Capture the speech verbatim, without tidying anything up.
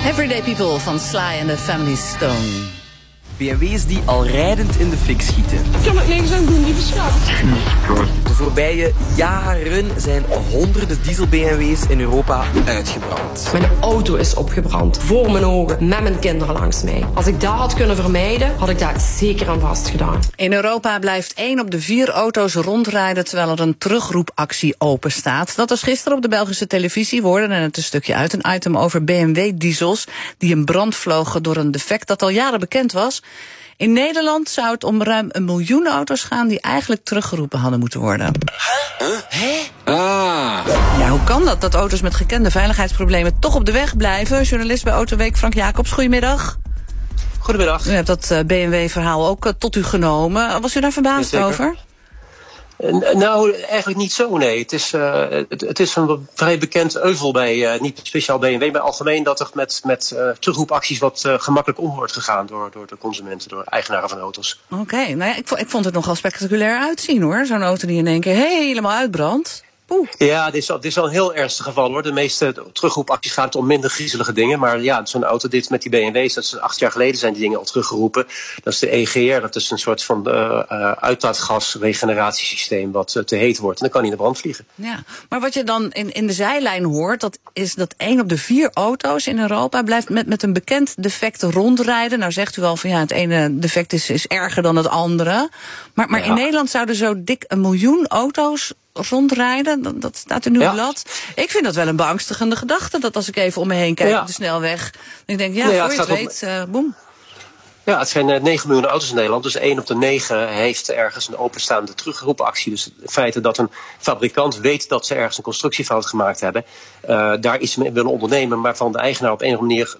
Everyday People van Sly and the Family Stone. B M W's die al rijdend in de fik schieten. Ik kan het niks aan doen, die beschadigd. De voorbije jaren zijn honderden diesel-B M W's in Europa uitgebrand. Mijn auto is opgebrand. Voor mijn ogen, met mijn kinderen langs mij. Als ik dat had kunnen vermijden, had ik daar zeker aan vastgedaan. In Europa blijft één op de vier auto's rondrijden terwijl er een terugroepactie open staat. Dat was gisteren op de Belgische televisie. We hoorden het een stukje uit. Een item over B M W-diesels die in brand vlogen door een defect dat al jaren bekend was. In Nederland zou het om ruim een miljoen auto's gaan die eigenlijk teruggeroepen hadden moeten worden. Huh? Hè? Ah. Ja, hoe kan dat, dat auto's met gekende veiligheidsproblemen toch op de weg blijven? Journalist bij Autoweek Frank Jacobs, goedemiddag. Goedemiddag. U hebt dat B M W-verhaal ook tot u genomen. Was u daar verbaasd ja, over? Nou, eigenlijk niet zo, nee. Het is, uh, het, het is een vrij bekend euvel bij, uh, niet speciaal B M W, maar algemeen dat er met, met uh, terugroepacties wat uh, gemakkelijk om wordt gegaan door, door de consumenten, door eigenaren van auto's. Oké, okay, nou ja, ik, ik vond het nogal spectaculair uitzien hoor. Zo'n auto die in één keer helemaal uitbrandt. Oeh. Ja, dit is, al, dit is al een heel ernstig geval hoor. De meeste terugroepacties gaat om minder griezelige dingen. Maar ja, zo'n auto, dit met die B M W's, dat is acht jaar geleden zijn die dingen al teruggeroepen. Dat is de E G R, dat is een soort van uh, uh, uitlaatgasregeneratiesysteem wat uh, te heet wordt. En dan kan hij in de brand vliegen. Ja, maar wat je dan in, in de zijlijn hoort, dat is dat één op de vier auto's in Europa blijft met, met een bekend defect rondrijden. Nou zegt u al van ja, het ene defect is, is erger dan het andere. Maar, maar ja. In Nederland zouden zo dik een miljoen auto's rondrijden, dat, dat staat in uw ja. blad. Ik vind dat wel een beangstigende gedachte, dat als ik even om me heen kijk ja. op de snelweg, ik denk, ja, nee, voor ja, je het weet, uh, boem. Ja, het zijn uh, negen miljoen auto's in Nederland, dus één op de negen heeft ergens een openstaande terugroepactie. Dus het feit dat een fabrikant weet dat ze ergens een constructiefout gemaakt hebben, uh, daar iets mee willen ondernemen, maar van de eigenaar op een of andere manier